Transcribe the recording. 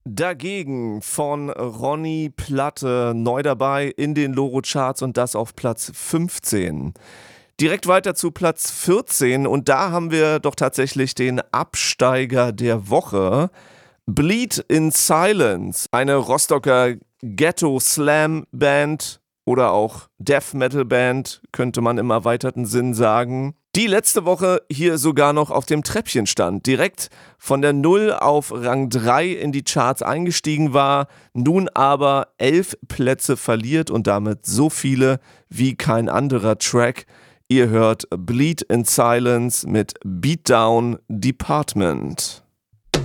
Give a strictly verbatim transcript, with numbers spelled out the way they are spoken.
Dagegen von Ronny Platte, neu dabei in den Loro-Charts und das auf Platz fünfzehn. Direkt weiter zu Platz vierzehn und da haben wir doch tatsächlich den Absteiger der Woche. Bleed in Silence, eine Rostocker Ghetto-Slam-Band oder auch Death-Metal-Band, könnte man im erweiterten Sinn sagen, die letzte Woche hier sogar noch auf dem Treppchen stand, direkt von der Null auf Rang drei in die Charts eingestiegen war, nun aber elf Plätze verliert und damit so viele wie kein anderer Track. Ihr hört Bleed in Silence mit Beatdown Department.